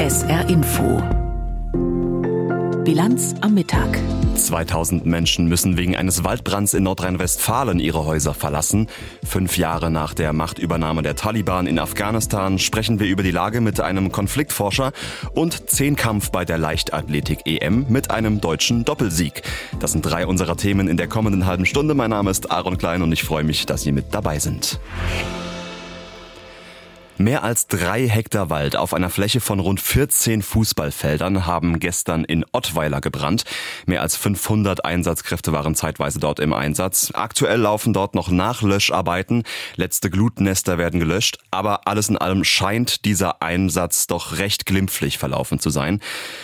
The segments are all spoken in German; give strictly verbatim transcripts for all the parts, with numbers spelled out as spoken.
S R Info. Bilanz am Mittag. zweitausend Menschen müssen wegen eines Waldbrands in Nordrhein-Westfalen ihre Häuser verlassen. Fünf Jahre nach der Machtübernahme der Taliban in Afghanistan sprechen wir über die Lage mit einem Konfliktforscher und Zehnkampf bei der Leichtathletik-E M mit einem deutschen Doppelsieg. Das sind drei unserer Themen in der kommenden halben Stunde. Mein Name ist Aaron Klein und ich freue mich, dass Sie mit dabei sind. Mehr als drei Hektar Wald auf einer Fläche von rund vierzehn Fußballfeldern haben gestern in Ottweiler gebrannt. Mehr als fünfhundert Einsatzkräfte waren zeitweise dort im Einsatz. Aktuell laufen dort noch Nachlöscharbeiten. Letzte Glutnester werden gelöscht. Aber alles in allem scheint dieser Einsatz doch recht glimpflich verlaufen zu sein.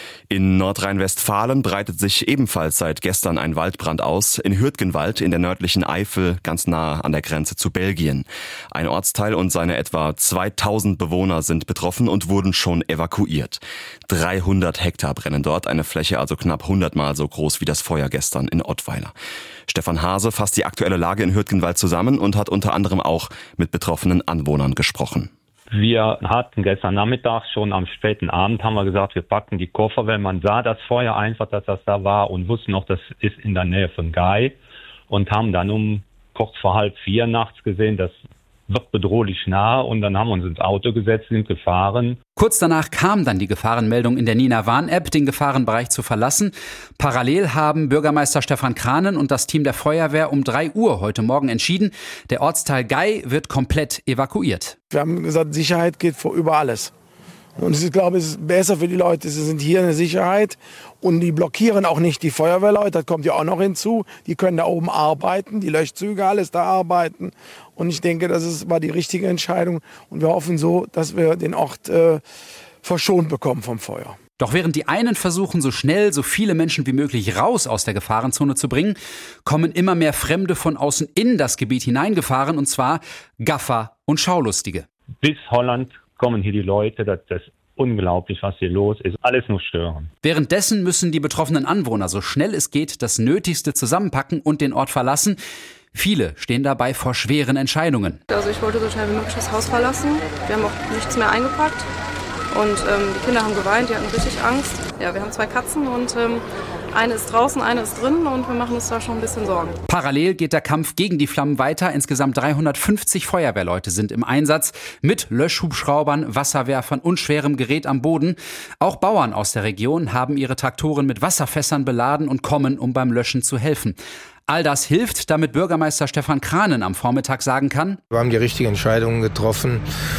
In Nordrhein-Westfalen breitet sich ebenfalls seit gestern ein Waldbrand aus, in Hürtgenwald in der nördlichen Eifel, ganz nah an der Grenze zu Belgien. Ein Ortsteil und seine etwa zweitausend Bewohner sind betroffen und wurden schon evakuiert. dreihundert Hektar brennen dort, eine Fläche also knapp hundertmal so groß wie das Feuer gestern in Ottweiler. Stefan Hase fasst die aktuelle Lage in Hürtgenwald zusammen und hat unter anderem auch mit betroffenen Anwohnern gesprochen. Wir hatten gestern Nachmittag schon am späten Abend, haben wir gesagt, wir packen die Koffer, weil man sah das Feuer einfach, dass das da war und wussten noch, das ist in der Nähe von Gei und haben dann um kurz vor halb vier nachts gesehen, das wird bedrohlich nah und dann haben wir uns ins Auto gesetzt, sind gefahren. Kurz danach kam dann die Gefahrenmeldung in der Nina Warn-App, den Gefahrenbereich zu verlassen. Parallel haben Bürgermeister Stefan Kranen und das Team der Feuerwehr um drei Uhr heute Morgen entschieden, der Ortsteil Gei wird komplett evakuiert. Wir haben gesagt, Sicherheit geht vor über alles. Und ich glaube, es ist besser für die Leute, sie sind hier in der Sicherheit und die blockieren auch nicht die Feuerwehrleute, das kommt ja auch noch hinzu. Die können da oben arbeiten, die Löschzüge, alles da arbeiten. Und ich denke, das ist, war die richtige Entscheidung und wir hoffen so, dass wir den Ort äh, verschont bekommen vom Feuer. Doch während die einen versuchen, so schnell so viele Menschen wie möglich raus aus der Gefahrenzone zu bringen, kommen immer mehr Fremde von außen in das Gebiet hineingefahren, und zwar Gaffer und Schaulustige. Bis Holland kommen hier die Leute, das ist unglaublich, was hier los ist. Alles nur stören. Währenddessen müssen die betroffenen Anwohner so schnell es geht das Nötigste zusammenpacken und den Ort verlassen. Viele stehen dabei vor schweren Entscheidungen. Also ich wollte so schnell wie möglich das Haus verlassen. Wir haben auch nichts mehr eingepackt. Und ähm, die Kinder haben geweint, die hatten richtig Angst. Ja, wir haben zwei Katzen und ähm, eine ist draußen, eine ist drin und wir machen uns da schon ein bisschen Sorgen. Parallel geht der Kampf gegen die Flammen weiter. Insgesamt dreihundertfünfzig Feuerwehrleute sind im Einsatz mit Löschhubschraubern, Wasserwerfern und schwerem Gerät am Boden. Auch Bauern aus der Region haben ihre Traktoren mit Wasserfässern beladen und kommen, um beim Löschen zu helfen. All das hilft, damit Bürgermeister Stefan Kranen am Vormittag sagen kann: Wir haben die richtigen Entscheidungen getroffen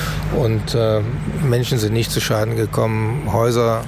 und äh, Menschen sind nicht zu Schaden gekommen. Häuser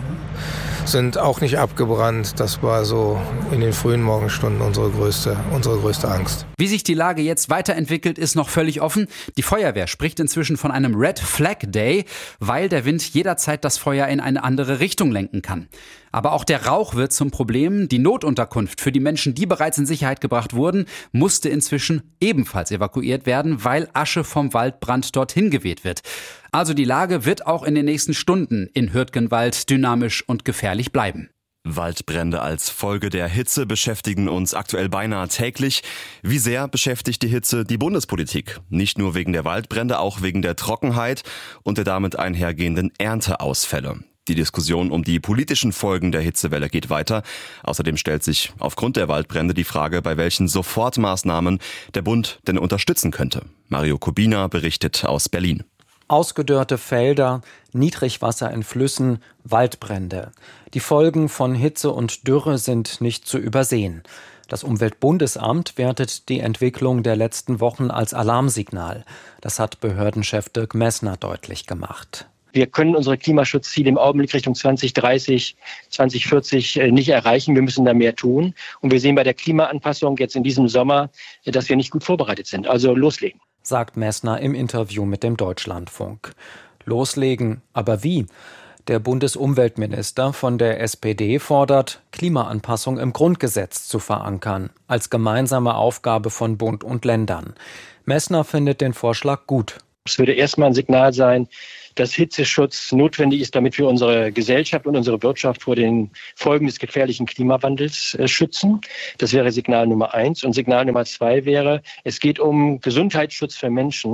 sind auch nicht abgebrannt. Das war so in den frühen Morgenstunden unsere größte, unsere größte Angst. Wie sich die Lage jetzt weiterentwickelt, ist noch völlig offen. Die Feuerwehr spricht inzwischen von einem Red Flag Day, weil der Wind jederzeit das Feuer in eine andere Richtung lenken kann. Aber auch der Rauch wird zum Problem. Die Notunterkunft für die Menschen, die bereits in Sicherheit gebracht wurden, musste inzwischen ebenfalls evakuiert werden, weil Asche vom Waldbrand dorthin geweht wird. Also die Lage wird auch in den nächsten Stunden in Hürtgenwald dynamisch und gefährlich bleiben. Waldbrände als Folge der Hitze beschäftigen uns aktuell beinahe täglich. Wie sehr beschäftigt die Hitze die Bundespolitik? Nicht nur wegen der Waldbrände, auch wegen der Trockenheit und der damit einhergehenden Ernteausfälle. Die Diskussion um die politischen Folgen der Hitzewelle geht weiter. Außerdem stellt sich aufgrund der Waldbrände die Frage, bei welchen Sofortmaßnahmen der Bund denn unterstützen könnte. Mario Kubina berichtet aus Berlin. Ausgedörrte Felder, Niedrigwasser in Flüssen, Waldbrände. Die Folgen von Hitze und Dürre sind nicht zu übersehen. Das Umweltbundesamt wertet die Entwicklung der letzten Wochen als Alarmsignal. Das hat Behördenchef Dirk Messner deutlich gemacht. Wir können unsere Klimaschutzziele im Augenblick Richtung zwanzig dreißig, zwanzig vierzig nicht erreichen. Wir müssen da mehr tun. Und wir sehen bei der Klimaanpassung jetzt in diesem Sommer, dass wir nicht gut vorbereitet sind. Also loslegen, sagt Messner im Interview mit dem Deutschlandfunk. Loslegen, aber wie? Der Bundesumweltminister von der S P D fordert, Klimaanpassung im Grundgesetz zu verankern, als gemeinsame Aufgabe von Bund und Ländern. Messner findet den Vorschlag gut. Es würde erstmal ein Signal sein, dass Hitzeschutz notwendig ist, damit wir unsere Gesellschaft und unsere Wirtschaft vor den Folgen des gefährlichen Klimawandels äh, schützen. Das wäre Signal Nummer eins. Und Signal Nummer zwei wäre, es geht um Gesundheitsschutz für Menschen.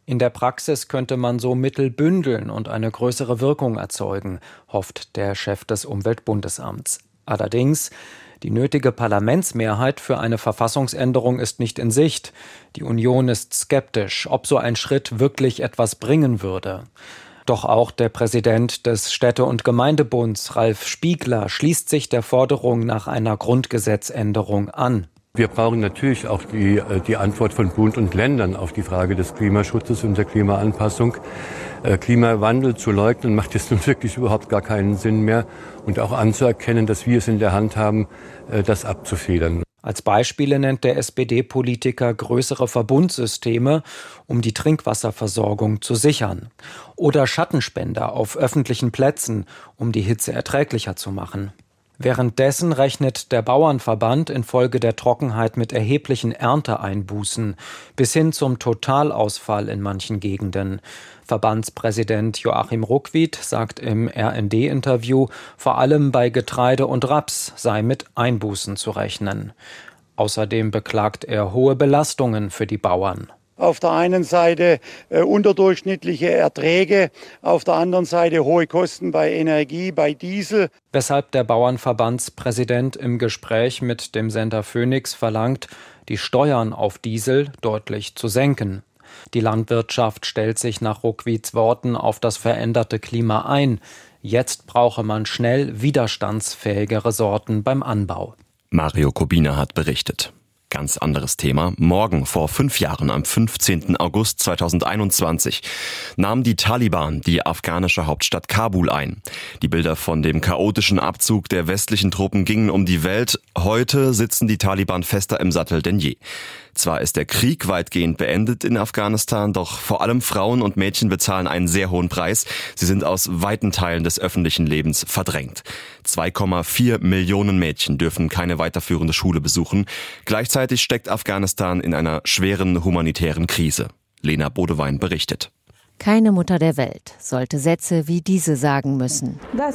In der Praxis könnte man so Mittel bündeln und eine größere Wirkung erzeugen, hofft der Chef des Umweltbundesamts. Allerdings, die nötige Parlamentsmehrheit für eine Verfassungsänderung ist nicht in Sicht. Die Union ist skeptisch, ob so ein Schritt wirklich etwas bringen würde. Doch auch der Präsident des Städte- und Gemeindebunds, Ralf Spiegler, schließt sich der Forderung nach einer Grundgesetzänderung an. Wir brauchen natürlich auch die, die Antwort von Bund und Ländern auf die Frage des Klimaschutzes und der Klimaanpassung. Klimawandel zu leugnen, macht jetzt nun wirklich überhaupt gar keinen Sinn mehr. Und auch anzuerkennen, dass wir es in der Hand haben, das abzufedern. Als Beispiele nennt der S P D-Politiker größere Verbundsysteme, um die Trinkwasserversorgung zu sichern. Oder Schattenspender auf öffentlichen Plätzen, um die Hitze erträglicher zu machen. Währenddessen rechnet der Bauernverband infolge der Trockenheit mit erheblichen Ernteeinbußen bis hin zum Totalausfall in manchen Gegenden. Verbandspräsident Joachim Ruckwied sagt im R N D-Interview, vor allem bei Getreide und Raps sei mit Einbußen zu rechnen. Außerdem beklagt er hohe Belastungen für die Bauern. Auf der einen Seite äh, unterdurchschnittliche Erträge, auf der anderen Seite hohe Kosten bei Energie, bei Diesel. Weshalb der Bauernverbandspräsident im Gespräch mit dem Sender Phoenix verlangt, die Steuern auf Diesel deutlich zu senken. Die Landwirtschaft stellt sich nach Ruckwieds Worten auf das veränderte Klima ein. Jetzt brauche man schnell widerstandsfähigere Sorten beim Anbau. Mario Kubina hat berichtet. Ganz anderes Thema. Morgen vor fünf Jahren, am fünfzehnten August zweitausendeinundzwanzig, nahmen die Taliban die afghanische Hauptstadt Kabul ein. Die Bilder von dem chaotischen Abzug der westlichen Truppen gingen um die Welt. Heute sitzen die Taliban fester im Sattel denn je. Zwar ist der Krieg weitgehend beendet in Afghanistan, doch vor allem Frauen und Mädchen bezahlen einen sehr hohen Preis. Sie sind aus weiten Teilen des öffentlichen Lebens verdrängt. zwei Komma vier Millionen Mädchen dürfen keine weiterführende Schule besuchen. Gleichzeitig steckt Afghanistan in einer schweren humanitären Krise. Lena Bodewein berichtet. Keine Mutter der Welt sollte Sätze wie diese sagen müssen.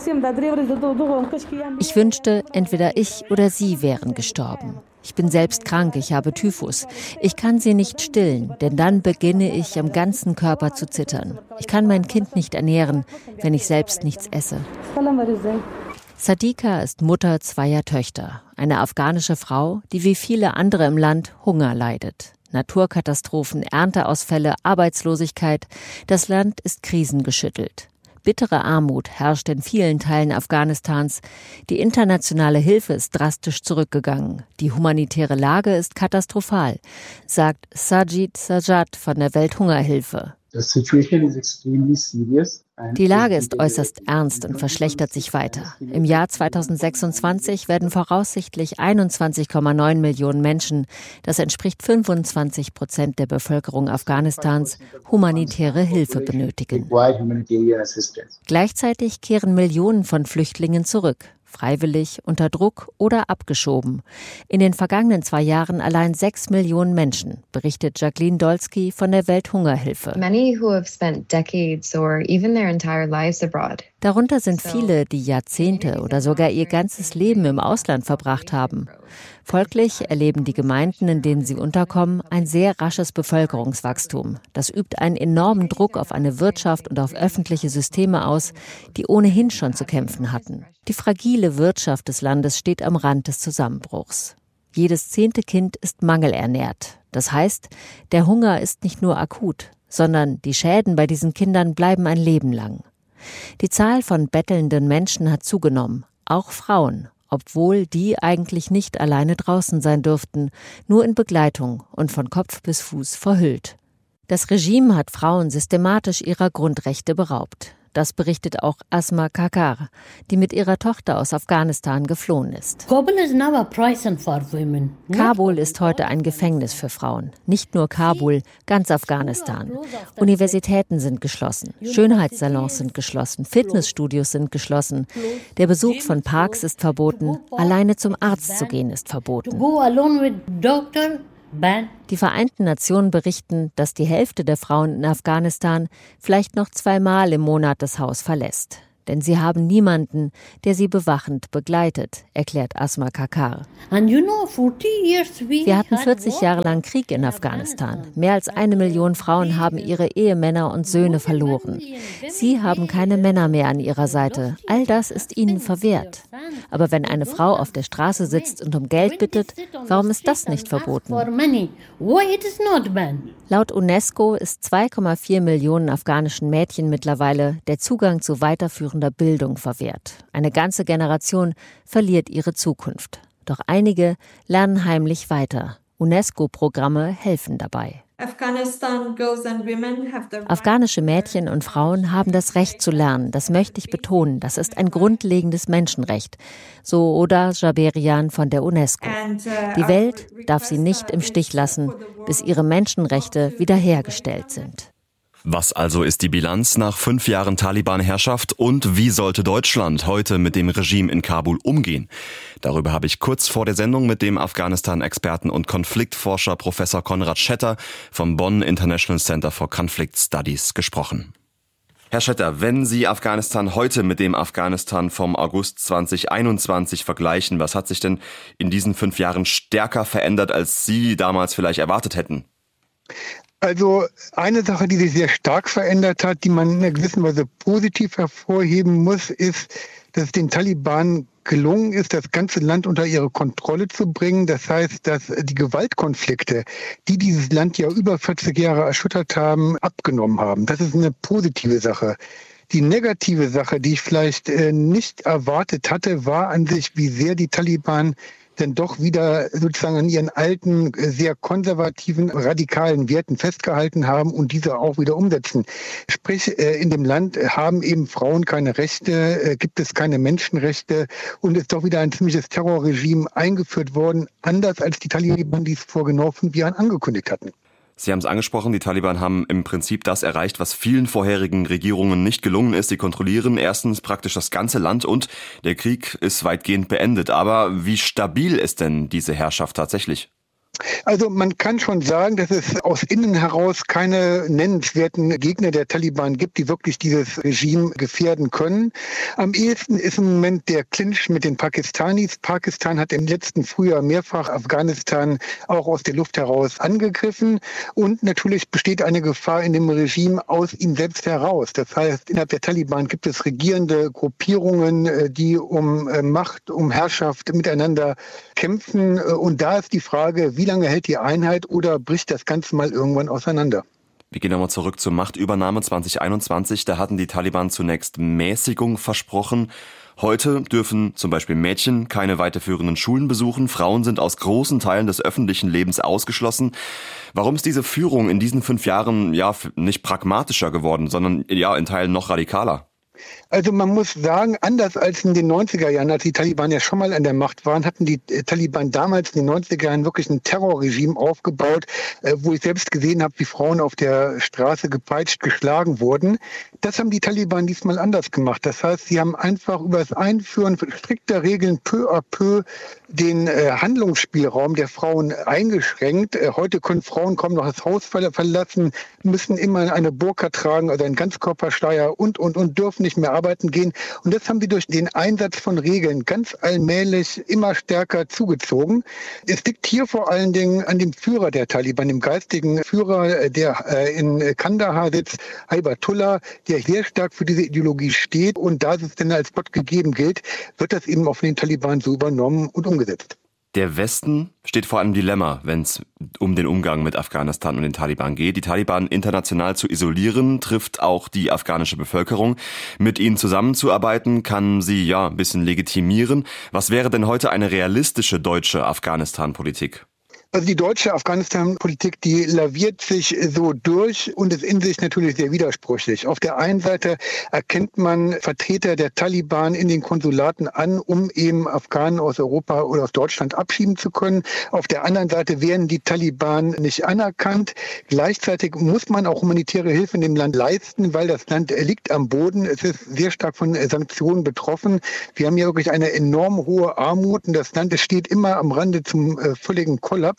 Ich wünschte, entweder ich oder sie wären gestorben. Ich bin selbst krank, ich habe Typhus. Ich kann sie nicht stillen, denn dann beginne ich am ganzen Körper zu zittern. Ich kann mein Kind nicht ernähren, wenn ich selbst nichts esse. Sadika ist Mutter zweier Töchter. Eine afghanische Frau, die wie viele andere im Land Hunger leidet. Naturkatastrophen, Ernteausfälle, Arbeitslosigkeit. Das Land ist krisengeschüttelt. Bittere Armut herrscht in vielen Teilen Afghanistans. Die internationale Hilfe ist drastisch zurückgegangen. Die humanitäre Lage ist katastrophal, sagt Sajid Sajad von der Welthungerhilfe. Die Lage ist äußerst ernst und verschlechtert sich weiter. Im Jahr zweitausendsechsundzwanzig werden voraussichtlich einundzwanzig Komma neun Millionen Menschen, das entspricht fünfundzwanzig Prozent der Bevölkerung Afghanistans, humanitäre Hilfe benötigen. Gleichzeitig kehren Millionen von Flüchtlingen zurück. Freiwillig, unter Druck oder abgeschoben. In den vergangenen zwei Jahren allein sechs Millionen Menschen, berichtet Jacqueline Dolsky von der Welthungerhilfe. Darunter sind viele, die Jahrzehnte oder sogar ihr ganzes Leben im Ausland verbracht haben. Folglich erleben die Gemeinden, in denen sie unterkommen, ein sehr rasches Bevölkerungswachstum. Das übt einen enormen Druck auf eine Wirtschaft und auf öffentliche Systeme aus, die ohnehin schon zu kämpfen hatten. Die fragile Wirtschaft des Landes steht am Rand des Zusammenbruchs. Jedes zehnte Kind ist mangelernährt. Das heißt, der Hunger ist nicht nur akut, sondern die Schäden bei diesen Kindern bleiben ein Leben lang. Die Zahl von bettelnden Menschen hat zugenommen, auch Frauen, obwohl die eigentlich nicht alleine draußen sein dürften, nur in Begleitung und von Kopf bis Fuß verhüllt. Das Regime hat Frauen systematisch ihrer Grundrechte beraubt. Das berichtet auch Asma Kakar, die mit ihrer Tochter aus Afghanistan geflohen ist. Kabul ist heute ein Gefängnis für Frauen. Nicht nur Kabul, ganz Afghanistan. Universitäten sind geschlossen, Schönheitssalons sind geschlossen, Fitnessstudios sind geschlossen. Der Besuch von Parks ist verboten, alleine zum Arzt zu gehen ist verboten. Die Vereinten Nationen berichten, dass die Hälfte der Frauen in Afghanistan vielleicht noch zweimal im Monat das Haus verlässt. denn sie haben niemanden, der sie bewachend begleitet, erklärt Asma Kakar. Wir hatten vierzig Jahre lang Krieg in Afghanistan. Mehr als eine Million Frauen haben ihre Ehemänner und Söhne verloren. Sie haben keine Männer mehr an ihrer Seite. All das ist ihnen verwehrt. Aber wenn eine Frau auf der Straße sitzt und um Geld bittet, warum ist das nicht verboten? Laut UNESCO ist zwei Komma vier Millionen afghanischen Mädchen mittlerweile der Zugang zu weiterführender Bildung verwehrt. Eine ganze Generation verliert ihre Zukunft. Doch einige lernen heimlich weiter. UNESCO-Programme helfen dabei. Afghanische Mädchen und Frauen haben das Recht zu lernen. Das möchte ich betonen. Das ist ein grundlegendes Menschenrecht. So Oda Jaberian von der UNESCO. Die Welt darf sie nicht im Stich lassen, bis ihre Menschenrechte wiederhergestellt sind. Was also ist die Bilanz nach fünf Jahren Taliban-Herrschaft und wie sollte Deutschland heute mit dem Regime in Kabul umgehen? Darüber habe ich kurz vor der Sendung mit dem Afghanistan-Experten und Konfliktforscher Professor Konrad Schetter vom Bonn International Center for Conflict Studies gesprochen. Herr Schetter, wenn Sie Afghanistan heute mit dem Afghanistan vom August zweitausendeinundzwanzig vergleichen, was hat sich denn in diesen fünf Jahren stärker verändert, als Sie damals vielleicht erwartet hätten? Also eine Sache, die sich sehr stark verändert hat, die man in einer gewissen Weise positiv hervorheben muss, ist, dass es den Taliban gelungen ist, das ganze Land unter ihre Kontrolle zu bringen. Das heißt, dass die Gewaltkonflikte, die dieses Land ja über vierzig Jahre erschüttert haben, abgenommen haben. Das ist eine positive Sache. Die negative Sache, die ich vielleicht nicht erwartet hatte, war an sich, wie sehr die Taliban denn doch wieder sozusagen an ihren alten, sehr konservativen, radikalen Werten festgehalten haben und diese auch wieder umsetzen. Sprich, in dem Land haben eben Frauen keine Rechte, gibt es keine Menschenrechte und ist doch wieder ein ziemliches Terrorregime eingeführt worden, anders als die Taliban dies vor genau fünf Jahren angekündigt hatten. Sie haben es angesprochen, die Taliban haben im Prinzip das erreicht, was vielen vorherigen Regierungen nicht gelungen ist. Sie kontrollieren erstens praktisch das ganze Land und der Krieg ist weitgehend beendet. Aber wie stabil ist denn diese Herrschaft tatsächlich? Also man kann schon sagen, dass es aus innen heraus keine nennenswerten Gegner der Taliban gibt, die wirklich dieses Regime gefährden können. Am ehesten ist im Moment der Clinch mit den Pakistanis. Pakistan hat im letzten Frühjahr mehrfach Afghanistan auch aus der Luft heraus angegriffen. Und natürlich besteht eine Gefahr in dem Regime aus ihm selbst heraus. Das heißt, innerhalb der Taliban gibt es regierende Gruppierungen, die um Macht, um Herrschaft miteinander kämpfen. Und da ist die Frage, wie Wie lange hält die Einheit oder bricht das Ganze mal irgendwann auseinander? Wir gehen nochmal zurück zur Machtübernahme zweitausendeinundzwanzig. Da hatten die Taliban zunächst Mäßigung versprochen. Heute dürfen zum Beispiel Mädchen keine weiterführenden Schulen besuchen. Frauen sind aus großen Teilen des öffentlichen Lebens ausgeschlossen. Warum ist diese Führung in diesen fünf Jahren ja nicht pragmatischer geworden, sondern ja in Teilen noch radikaler? Also man muss sagen, anders als in den neunziger Jahren, als die Taliban ja schon mal an der Macht waren, hatten die Taliban damals in den neunziger Jahren wirklich ein Terrorregime aufgebaut, wo ich selbst gesehen habe, wie Frauen auf der Straße gepeitscht, geschlagen wurden. Das haben die Taliban diesmal anders gemacht. Das heißt, sie haben einfach über das Einführen strikter Regeln peu à peu den Handlungsspielraum der Frauen eingeschränkt. Heute können Frauen kaum noch das Haus verlassen, müssen immer eine Burka tragen, also einen Ganzkörperschleier und, und, und dürfen nicht mehr arbeiten gehen. Und das haben sie durch den Einsatz von Regeln ganz allmählich immer stärker zugezogen. Es liegt hier vor allen Dingen an dem Führer der Taliban, dem geistigen Führer, der in Kandahar sitzt, Haibatullah, der sehr stark für diese Ideologie steht. Und da es denn als Gott gegeben gilt, wird das eben auch von den Taliban so übernommen und umgesetzt. Der Westen steht vor einem Dilemma, wenn es um den Umgang mit Afghanistan und den Taliban geht. Die Taliban international zu isolieren, trifft auch die afghanische Bevölkerung. Mit ihnen zusammenzuarbeiten, kann sie ja ein bisschen legitimieren. Was wäre denn heute eine realistische deutsche Afghanistan-Politik? Also die deutsche Afghanistan-Politik, die laviert sich so durch und ist in sich natürlich sehr widersprüchlich. Auf der einen Seite erkennt man Vertreter der Taliban in den Konsulaten an, um eben Afghanen aus Europa oder aus Deutschland abschieben zu können. Auf der anderen Seite werden die Taliban nicht anerkannt. Gleichzeitig muss man auch humanitäre Hilfe in dem Land leisten, weil das Land liegt am Boden. Es ist sehr stark von Sanktionen betroffen. Wir haben hier wirklich eine enorm hohe Armut und das Land steht immer am Rande zum äh, völligen Kollaps.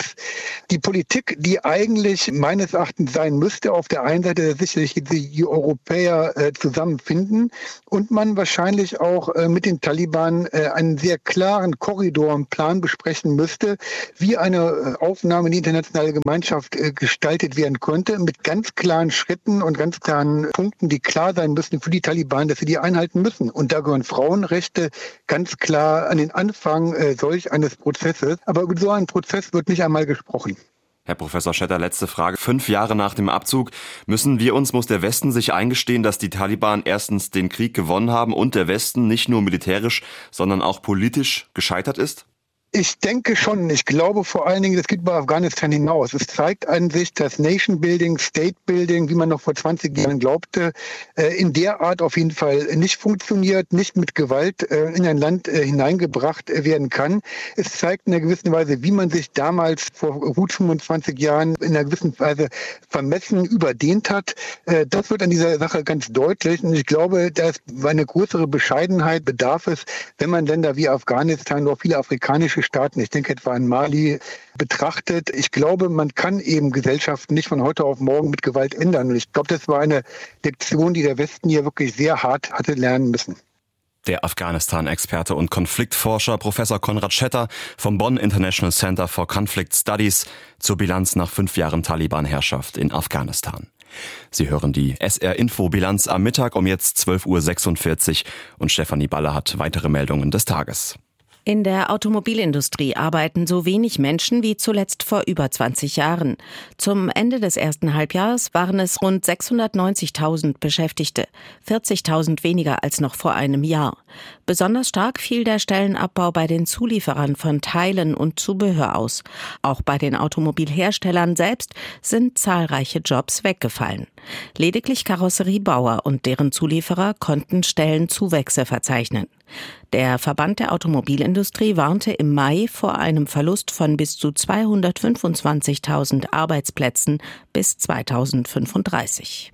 Schutz. Die Politik, die eigentlich meines Erachtens sein müsste, auf der einen Seite sicherlich die Europäer äh, zusammenfinden und man wahrscheinlich auch äh, mit den Taliban äh, einen sehr klaren Korridor und Plan besprechen müsste, wie eine äh, Aufnahme in die internationale Gemeinschaft äh, gestaltet werden könnte, mit ganz klaren Schritten und ganz klaren Punkten, die klar sein müssen für die Taliban, dass sie die einhalten müssen. Und da gehören Frauenrechte ganz klar an den Anfang äh, solch eines Prozesses. Aber über so einen Prozess wird nicht einmal gesprochen. Herr Professor Schetter, letzte Frage. Fünf Jahre nach dem Abzug müssen wir uns, muss der Westen sich eingestehen, dass die Taliban erstens den Krieg gewonnen haben und der Westen nicht nur militärisch, sondern auch politisch gescheitert ist? Ich denke schon. Ich glaube vor allen Dingen, das geht über Afghanistan hinaus. Es zeigt an sich, dass Nation Building, State Building, wie man noch vor zwanzig Jahren glaubte, in der Art auf jeden Fall nicht funktioniert, nicht mit Gewalt in ein Land hineingebracht werden kann. Es zeigt in einer gewissen Weise, wie man sich damals vor gut fünfundzwanzig Jahren in einer gewissen Weise vermessen überdehnt hat. Das wird an dieser Sache ganz deutlich. Und ich glaube, dass eine größere Bescheidenheit bedarf es, wenn man Länder wie Afghanistan oder viele afrikanische Staaten, ich denke etwa an Mali, betrachtet. Ich glaube, man kann eben Gesellschaften nicht von heute auf morgen mit Gewalt ändern. Und ich glaube, das war eine Lektion, die der Westen hier wirklich sehr hart hatte lernen müssen. Der Afghanistan-Experte und Konfliktforscher Professor Konrad Schetter vom Bonn International Center for Conflict Studies zur Bilanz nach fünf Jahren Taliban-Herrschaft in Afghanistan. Sie hören die S R-Info-Bilanz am Mittag um jetzt zwölf Uhr sechsundvierzig und Stefanie Baller hat weitere Meldungen des Tages. In der Automobilindustrie arbeiten so wenig Menschen wie zuletzt vor über zwanzig Jahren. Zum Ende des ersten Halbjahres waren es rund sechshundertneunzigtausend Beschäftigte, vierzigtausend weniger als noch vor einem Jahr. Besonders stark fiel der Stellenabbau bei den Zulieferern von Teilen und Zubehör aus. Auch bei den Automobilherstellern selbst sind zahlreiche Jobs weggefallen. Lediglich Karosseriebauer und deren Zulieferer konnten Stellenzuwächse verzeichnen. Der Verband der Automobilindustrie warnte im Mai vor einem Verlust von bis zu zweihundertfünfundzwanzigtausend Arbeitsplätzen bis zweitausendfünfunddreißig.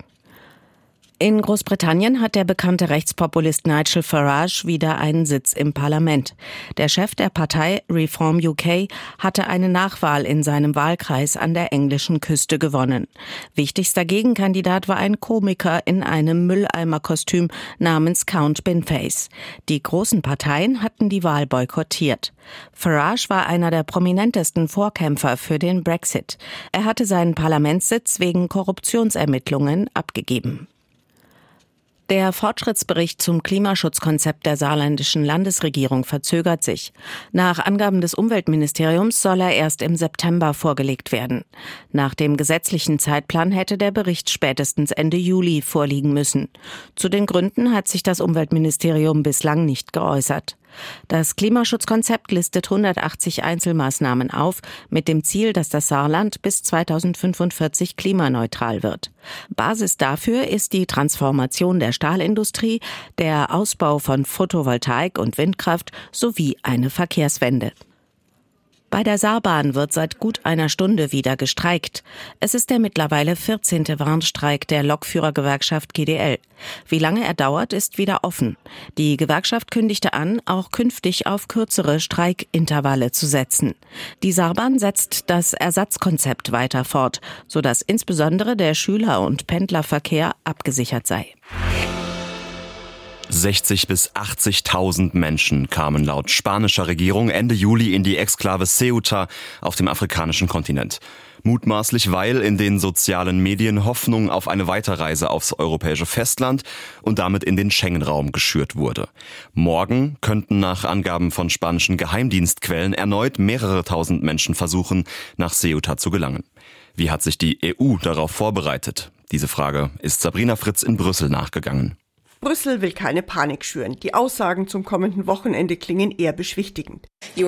In Großbritannien hat der bekannte Rechtspopulist Nigel Farage wieder einen Sitz im Parlament. Der Chef der Partei Reform U K hatte eine Nachwahl in seinem Wahlkreis an der englischen Küste gewonnen. Wichtigster Gegenkandidat war ein Komiker in einem Mülleimerkostüm namens Count Binface. Die großen Parteien hatten die Wahl boykottiert. Farage war einer der prominentesten Vorkämpfer für den Brexit. Er hatte seinen Parlamentssitz wegen Korruptionsermittlungen abgegeben. Der Fortschrittsbericht zum Klimaschutzkonzept der saarländischen Landesregierung verzögert sich. Nach Angaben des Umweltministeriums soll er erst im September vorgelegt werden. Nach dem gesetzlichen Zeitplan hätte der Bericht spätestens Ende Juli vorliegen müssen. Zu den Gründen hat sich das Umweltministerium bislang nicht geäußert. Das Klimaschutzkonzept listet hundertachtzig Einzelmaßnahmen auf, mit dem Ziel, dass das Saarland bis zweitausendfünfundvierzig klimaneutral wird. Basis dafür ist die Transformation der Stahlindustrie, der Ausbau von Photovoltaik und Windkraft sowie eine Verkehrswende. Bei der Saarbahn wird seit gut einer Stunde wieder gestreikt. Es ist der mittlerweile vierzehnte Warnstreik der Lokführergewerkschaft G D L. Wie lange er dauert, ist wieder offen. Die Gewerkschaft kündigte an, auch künftig auf kürzere Streikintervalle zu setzen. Die Saarbahn setzt das Ersatzkonzept weiter fort, sodass insbesondere der Schüler- und Pendlerverkehr abgesichert sei. sechzig bis achtzigtausend Menschen kamen laut spanischer Regierung Ende Juli in die Exklave Ceuta auf dem afrikanischen Kontinent. Mutmaßlich, weil in den sozialen Medien Hoffnung auf eine Weiterreise aufs europäische Festland und damit in den Schengen-Raum geschürt wurde. Morgen könnten nach Angaben von spanischen Geheimdienstquellen erneut mehrere tausend Menschen versuchen, nach Ceuta zu gelangen. Wie hat sich die E U darauf vorbereitet? Diese Frage ist Sabrina Fritz in Brüssel nachgegangen. Brüssel will keine Panik schüren. Die Aussagen zum kommenden Wochenende klingen eher beschwichtigend.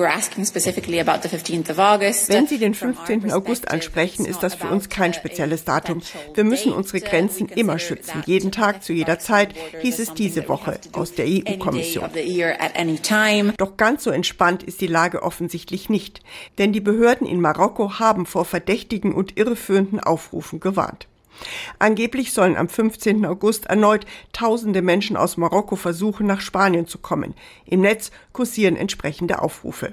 Wenn Sie den fünfzehnten August ansprechen, ist das für uns kein spezielles Datum. Wir müssen unsere Grenzen immer schützen. Jeden Tag, zu jeder Zeit, hieß es diese Woche aus der E U-Kommission. Doch ganz so entspannt ist die Lage offensichtlich nicht. Denn die Behörden in Marokko haben vor verdächtigen und irreführenden Aufrufen gewarnt. Angeblich sollen am fünfzehnten August erneut tausende Menschen aus Marokko versuchen, nach Spanien zu kommen. Im Netz kursieren entsprechende Aufrufe.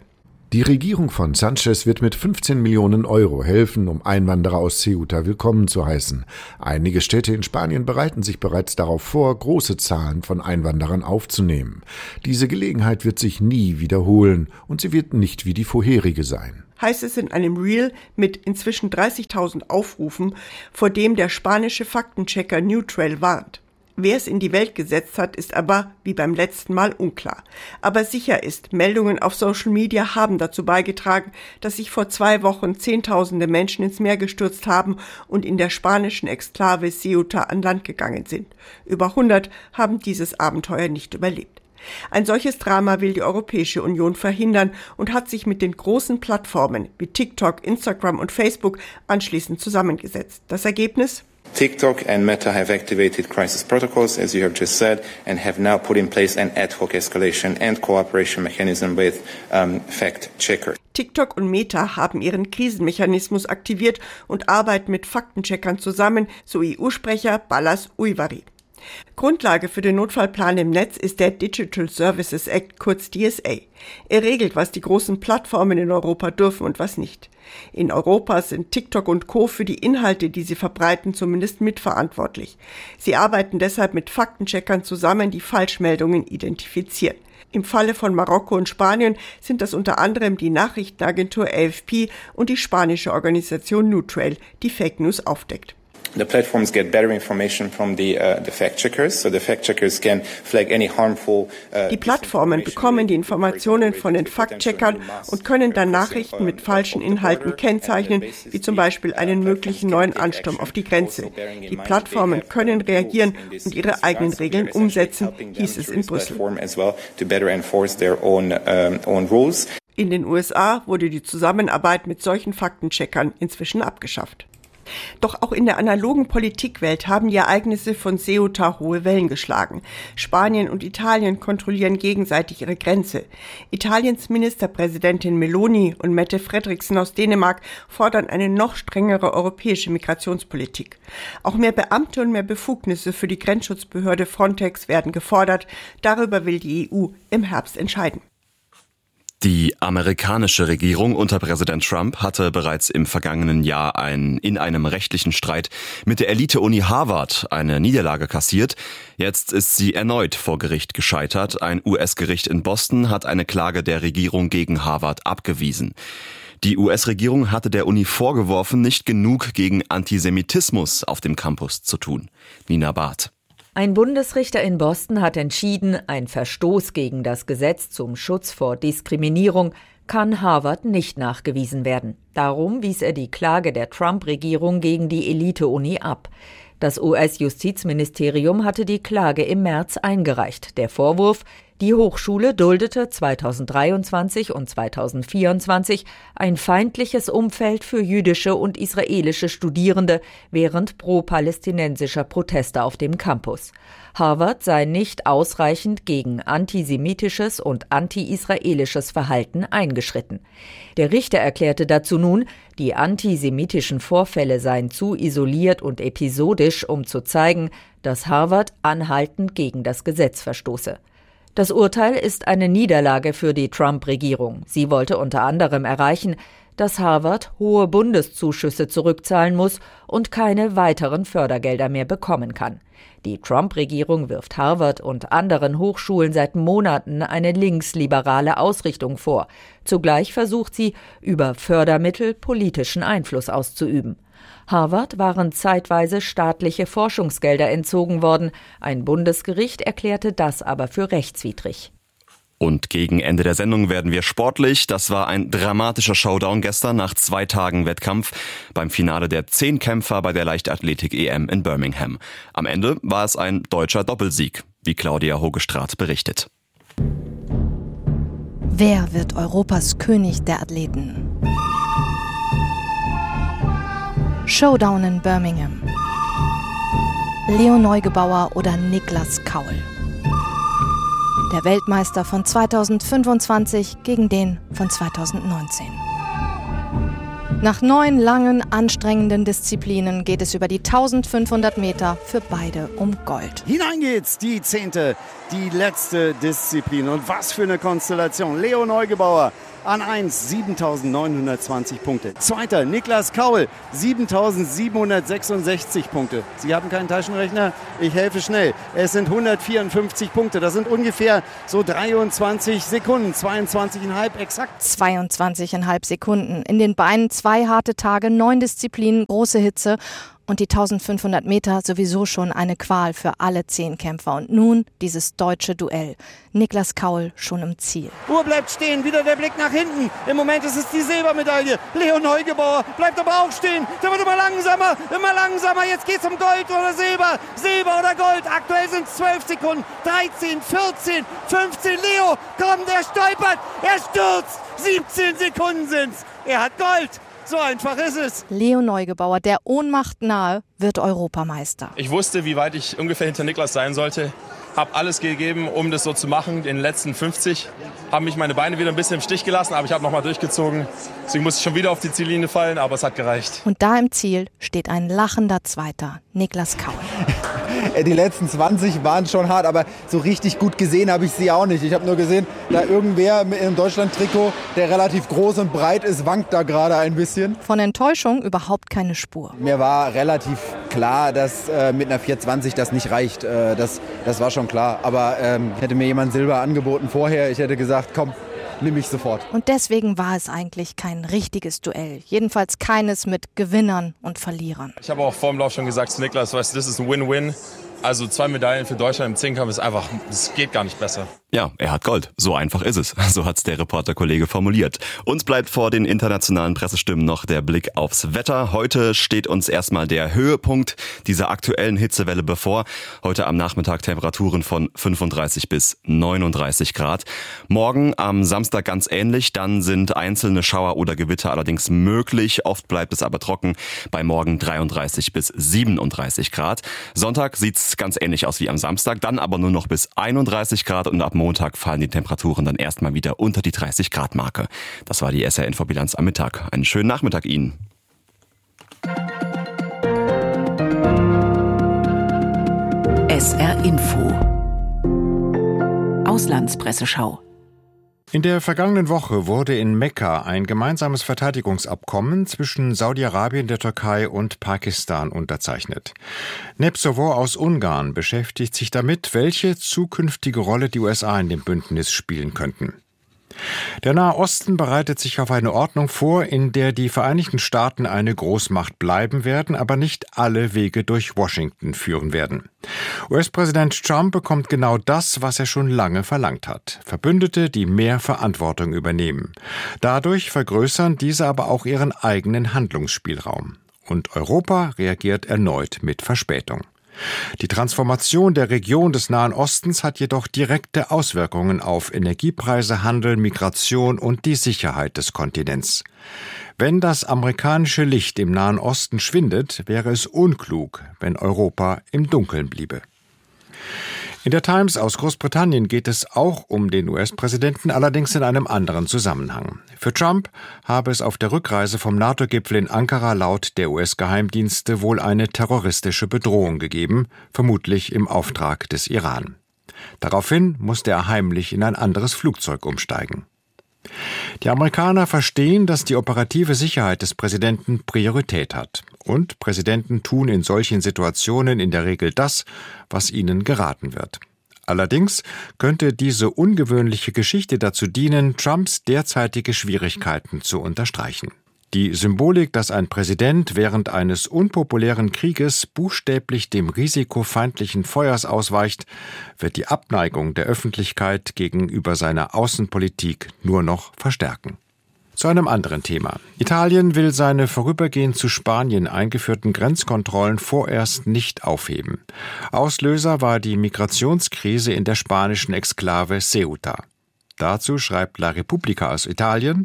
Die Regierung von Sanchez wird mit fünfzehn Millionen Euro helfen, um Einwanderer aus Ceuta willkommen zu heißen. Einige Städte in Spanien bereiten sich bereits darauf vor, große Zahlen von Einwanderern aufzunehmen. Diese Gelegenheit wird sich nie wiederholen und sie wird nicht wie die vorherige sein. Heißt es in einem Reel mit inzwischen dreißigtausend Aufrufen, vor dem der spanische Faktenchecker Newtrail warnt. Wer es in die Welt gesetzt hat, ist aber, wie beim letzten Mal, unklar. Aber sicher ist, Meldungen auf Social Media haben dazu beigetragen, dass sich vor zwei Wochen Zehntausende Menschen ins Meer gestürzt haben und in der spanischen Exklave Ceuta an Land gegangen sind. Über hundert haben dieses Abenteuer nicht überlebt. Ein solches Drama will die Europäische Union verhindern und hat sich mit den großen Plattformen wie TikTok, Instagram und Facebook anschließend zusammengesetzt. Das Ergebnis? TikTok and Meta have activated crisis protocols, as you have just said, and have now put in place an ad hoc escalation and cooperation mechanism with um, fact-checkers. TikTok und Meta haben ihren Krisenmechanismus aktiviert und arbeiten mit Faktencheckern zusammen, so E U-Sprecher Balázs Ujvari. Grundlage für den Notfallplan im Netz ist der Digital Services Act, kurz D S A. Er regelt, was die großen Plattformen in Europa dürfen und was nicht. In Europa sind TikTok und Co. für die Inhalte, die sie verbreiten, zumindest mitverantwortlich. Sie arbeiten deshalb mit Faktencheckern zusammen, die Falschmeldungen identifizieren. Im Falle von Marokko und Spanien sind das unter anderem die Nachrichtenagentur A F P und die spanische Organisation Newtrail, die Fake News aufdeckt. The platforms get better information from the, uh, the fact-checkers, so the fact-checkers can flag any harmful... Uh, die Plattformen bekommen die Informationen von den Fact-Checkern und können dann Nachrichten mit falschen Inhalten kennzeichnen, wie zum Beispiel einen möglichen neuen Ansturm auf die Grenze. Die Plattformen können reagieren und ihre eigenen Regeln umsetzen, hieß es in Brüssel. In den U S A wurde die Zusammenarbeit mit solchen Faktencheckern inzwischen abgeschafft. Doch auch in der analogen Politikwelt haben die Ereignisse von Ceuta hohe Wellen geschlagen. Spanien und Italien kontrollieren gegenseitig ihre Grenze. Italiens Ministerpräsidentin Meloni und Mette Frederiksen aus Dänemark fordern eine noch strengere europäische Migrationspolitik. Auch mehr Beamte und mehr Befugnisse für die Grenzschutzbehörde Frontex werden gefordert. Darüber will die E U im Herbst entscheiden. Die amerikanische Regierung unter Präsident Trump hatte bereits im vergangenen Jahr ein, in einem rechtlichen Streit mit der Elite-Uni Harvard eine Niederlage kassiert. Jetzt ist sie erneut vor Gericht gescheitert. Ein U S-Gericht in Boston hat eine Klage der Regierung gegen Harvard abgewiesen. Die U S-Regierung hatte der Uni vorgeworfen, nicht genug gegen Antisemitismus auf dem Campus zu tun. Nina Barth. Ein Bundesrichter in Boston hat entschieden, ein Verstoß gegen das Gesetz zum Schutz vor Diskriminierung kann Harvard nicht nachgewiesen werden. Darum wies er die Klage der Trump-Regierung gegen die Elite-Uni ab. Das U S-Justizministerium hatte die Klage im März eingereicht. Der Vorwurf: Die Hochschule duldete zweitausenddreiundzwanzig und zweitausendvierundzwanzig ein feindliches Umfeld für jüdische und israelische Studierende während pro-palästinensischer Proteste auf dem Campus. Harvard sei nicht ausreichend gegen antisemitisches und anti-israelisches Verhalten eingeschritten. Der Richter erklärte dazu nun, die antisemitischen Vorfälle seien zu isoliert und episodisch, um zu zeigen, dass Harvard anhaltend gegen das Gesetz verstoße. Das Urteil ist eine Niederlage für die Trump-Regierung. Sie wollte unter anderem erreichen, dass Harvard hohe Bundeszuschüsse zurückzahlen muss und keine weiteren Fördergelder mehr bekommen kann. Die Trump-Regierung wirft Harvard und anderen Hochschulen seit Monaten eine linksliberale Ausrichtung vor. Zugleich versucht sie, über Fördermittel politischen Einfluss auszuüben. Harvard waren zeitweise staatliche Forschungsgelder entzogen worden. Ein Bundesgericht erklärte das aber für rechtswidrig. Und gegen Ende der Sendung werden wir sportlich. Das war ein dramatischer Showdown gestern nach zwei Tagen Wettkampf beim Finale der Zehnkämpfer bei der Leichtathletik-E M in Birmingham. Am Ende war es ein deutscher Doppelsieg, wie Claudia Hogestraat berichtet. Wer wird Europas König der Athleten? Showdown in Birmingham. Leo Neugebauer oder Niklas Kaul? Der Weltmeister von zweitausendfünfundzwanzig gegen den von zweitausendneunzehn. Nach neun langen, anstrengenden Disziplinen geht es über die eintausendfünfhundert Meter für beide um Gold. Hinein geht's, die zehnte, die letzte Disziplin. Und was für eine Konstellation. Leo Neugebauer an eins siebentausendneunhundertzwanzig Punkte. Zweiter Niklas Kaul, siebentausendsiebenhundertsechsundsechzig Punkte. Sie haben keinen Taschenrechner? Ich helfe schnell. Es sind hundertvierundfünfzig Punkte. Das sind ungefähr so dreiundzwanzig Sekunden, zweiundzwanzig Komma fünf exakt. zweiundzwanzig Komma fünf Sekunden. In den Beinen zwei harte Tage, neun Disziplinen, große Hitze. Und die eintausendfünfhundert Meter sowieso schon eine Qual für alle Zehnkämpfer. Und nun dieses deutsche Duell. Niklas Kaul schon im Ziel. Uhr bleibt stehen, wieder der Blick nach hinten. Im Moment ist es die Silbermedaille. Leo Neugebauer bleibt aber auch stehen. Der wird immer langsamer, immer langsamer. Jetzt geht's um Gold oder Silber. Silber oder Gold. Aktuell sind es zwölf Sekunden. dreizehn, vierzehn, fünfzehn. Leo, komm, der stolpert. Er stürzt. siebzehn Sekunden sind's. Er hat Gold. So einfach ist es. Leo Neugebauer, der Ohnmacht nahe, wird Europameister. Ich wusste, wie weit ich ungefähr hinter Niklas sein sollte. Habe alles gegeben, um das so zu machen. In den letzten fünfzig haben mich meine Beine wieder ein bisschen im Stich gelassen, aber ich habe nochmal durchgezogen. Deswegen musste ich schon wieder auf die Ziellinie fallen, aber es hat gereicht. Und da im Ziel steht ein lachender Zweiter, Niklas Kaul. Die letzten zwanzig waren schon hart, aber so richtig gut gesehen habe ich sie auch nicht. Ich habe nur gesehen, da irgendwer mit einem Deutschland-Trikot, der relativ groß und breit ist, wankt da gerade ein bisschen. Von Enttäuschung überhaupt keine Spur. Mir war relativ klar, dass äh, mit einer vier zwanzig das nicht reicht. Äh, das, das war schon klar. Aber ähm, hätte mir jemand Silber angeboten vorher, ich hätte gesagt, komm, nimm ich sofort. Und deswegen war es eigentlich kein richtiges Duell. Jedenfalls keines mit Gewinnern und Verlierern. Ich habe auch vor dem Lauf schon gesagt zu Niklas, weißt du, das ist ein Win-Win. Also zwei Medaillen für Deutschland im Zehnkampf ist einfach, es geht gar nicht besser. Ja, er hat Gold. So einfach ist es. So hat's der Reporterkollege formuliert. Uns bleibt vor den internationalen Pressestimmen noch der Blick aufs Wetter. Heute steht uns erstmal der Höhepunkt dieser aktuellen Hitzewelle bevor. Heute am Nachmittag Temperaturen von fünfunddreißig bis neununddreißig Grad. Morgen am Samstag ganz ähnlich. Dann sind einzelne Schauer oder Gewitter allerdings möglich. Oft bleibt es aber trocken. Bei morgen dreiunddreißig bis siebenunddreißig Grad. Sonntag sieht's ganz ähnlich aus wie am Samstag. Dann aber nur noch bis einunddreißig Grad und ab Montag fallen die Temperaturen dann erstmal wieder unter die dreißig Grad Marke. Das war die S R-Info-Bilanz am Mittag. Einen schönen Nachmittag Ihnen. S R-Info. Auslandspresseschau. In der vergangenen Woche wurde in Mekka ein gemeinsames Verteidigungsabkommen zwischen Saudi-Arabien, der Türkei und Pakistan unterzeichnet. Nepsovo aus Ungarn beschäftigt sich damit, welche zukünftige Rolle die U S A in dem Bündnis spielen könnten. Der Nahe Osten bereitet sich auf eine Ordnung vor, in der die Vereinigten Staaten eine Großmacht bleiben werden, aber nicht alle Wege durch Washington führen werden. U S-Präsident Trump bekommt genau das, was er schon lange verlangt hat. Verbündete, die mehr Verantwortung übernehmen. Dadurch vergrößern diese aber auch ihren eigenen Handlungsspielraum. Und Europa reagiert erneut mit Verspätung. Die Transformation der Region des Nahen Ostens hat jedoch direkte Auswirkungen auf Energiepreise, Handel, Migration und die Sicherheit des Kontinents. Wenn das amerikanische Licht im Nahen Osten schwindet, wäre es unklug, wenn Europa im Dunkeln bliebe. In der Times aus Großbritannien geht es auch um den U S-Präsidenten, allerdings in einem anderen Zusammenhang. Für Trump habe es auf der Rückreise vom NATO-Gipfel in Ankara laut der U S-Geheimdienste wohl eine terroristische Bedrohung gegeben, vermutlich im Auftrag des Iran. Daraufhin musste er heimlich in ein anderes Flugzeug umsteigen. Die Amerikaner verstehen, dass die operative Sicherheit des Präsidenten Priorität hat. Und Präsidenten tun in solchen Situationen in der Regel das, was ihnen geraten wird. Allerdings könnte diese ungewöhnliche Geschichte dazu dienen, Trumps derzeitige Schwierigkeiten zu unterstreichen. Die Symbolik, dass ein Präsident während eines unpopulären Krieges buchstäblich dem Risiko feindlichen Feuers ausweicht, wird die Abneigung der Öffentlichkeit gegenüber seiner Außenpolitik nur noch verstärken. Zu einem anderen Thema. Italien will seine vorübergehend zu Spanien eingeführten Grenzkontrollen vorerst nicht aufheben. Auslöser war die Migrationskrise in der spanischen Exklave Ceuta. Dazu schreibt La Repubblica aus Italien: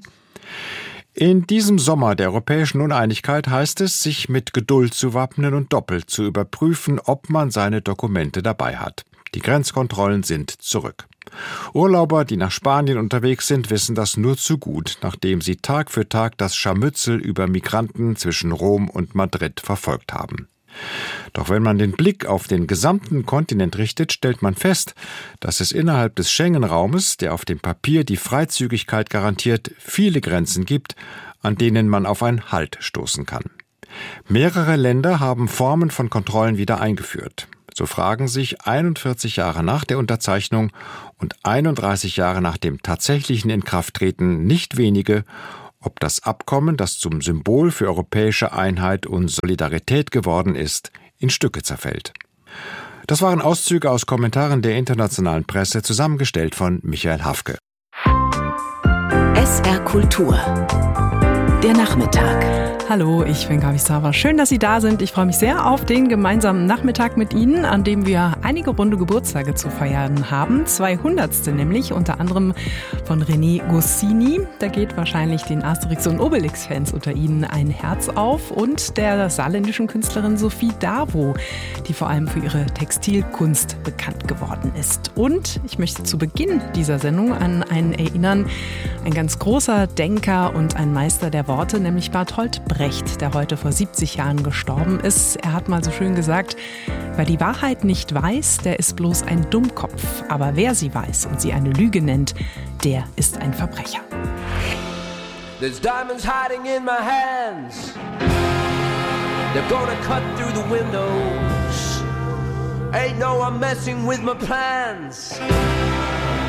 In diesem Sommer der europäischen Uneinigkeit heißt es, sich mit Geduld zu wappnen und doppelt zu überprüfen, ob man seine Dokumente dabei hat. Die Grenzkontrollen sind zurück. Urlauber, die nach Spanien unterwegs sind, wissen das nur zu gut, nachdem sie Tag für Tag das Scharmützel über Migranten zwischen Rom und Madrid verfolgt haben. Doch wenn man den Blick auf den gesamten Kontinent richtet, stellt man fest, dass es innerhalb des Schengen-Raumes, der auf dem Papier die Freizügigkeit garantiert, viele Grenzen gibt, an denen man auf ein Halt stoßen kann. Mehrere Länder haben Formen von Kontrollen wieder eingeführt. So fragen sich einundvierzig Jahre nach der Unterzeichnung und einunddreißig Jahre nach dem tatsächlichen Inkrafttreten nicht wenige, ob das Abkommen, das zum Symbol für europäische Einheit und Solidarität geworden ist, in Stücke zerfällt. Das waren Auszüge aus Kommentaren der internationalen Presse, zusammengestellt von Michael Hafke. S R Kultur. Der Nachmittag. Hallo, ich bin Gabi Sava. Schön, dass Sie da sind. Ich freue mich sehr auf den gemeinsamen Nachmittag mit Ihnen, an dem wir einige runde Geburtstage zu feiern haben. zweihundertste nämlich, unter anderem von René Goscinny. Da geht wahrscheinlich den Asterix- und Obelix-Fans unter Ihnen ein Herz auf. Und der saarländischen Künstlerin Sophie Davo, die vor allem für ihre Textilkunst bekannt geworden ist. Und ich möchte zu Beginn dieser Sendung an einen erinnern, ein ganz großer Denker und ein Meister der Worte, nämlich Bertolt Brecht, der heute vor siebzig Jahren gestorben ist. Er hat mal so schön gesagt, wer die Wahrheit nicht weiß, der ist bloß ein Dummkopf. Aber wer sie weiß und sie eine Lüge nennt, der ist ein Verbrecher. There's diamonds hiding in my hands. They're gonna cut through the windows. Ain't no one messing with my plans.